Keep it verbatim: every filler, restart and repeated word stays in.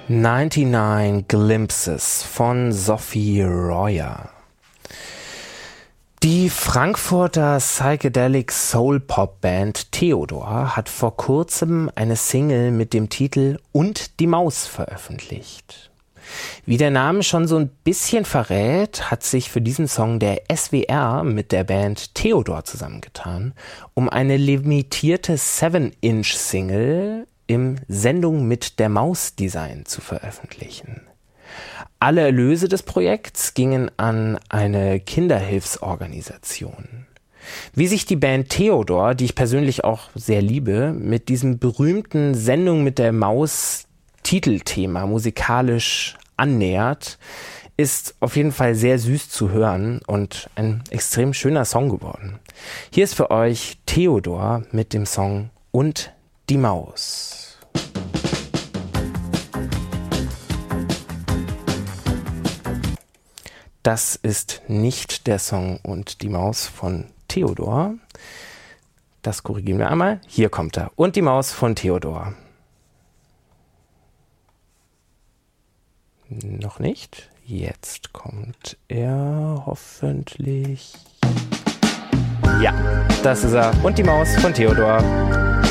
neunundneunzig Glimpses von Sophie Royer. Die Frankfurter Psychedelic Soul Pop Band Theodor hat vor kurzem eine Single mit dem Titel Und die Maus veröffentlicht. Wie der Name schon so ein bisschen verrät, hat sich für diesen Song der S W R mit der Band Theodor zusammengetan, um eine limitierte seven inch Single im Sendung mit der Maus Design zu veröffentlichen. Alle Erlöse des Projekts gingen an eine Kinderhilfsorganisation. Wie sich die Band Theodor, die ich persönlich auch sehr liebe, mit diesem berühmten Sendung mit der Maus Titelthema musikalisch annähert, ist auf jeden Fall sehr süß zu hören und ein extrem schöner Song geworden. Hier ist für euch Theodor mit dem Song Und die Maus. Das ist nicht der Song Und die Maus von Theodor. Das korrigieren wir einmal. Hier kommt er. Und die Maus von Theodor. Noch nicht. Jetzt kommt er hoffentlich. Ja, das ist er. Und die Maus von Theodor.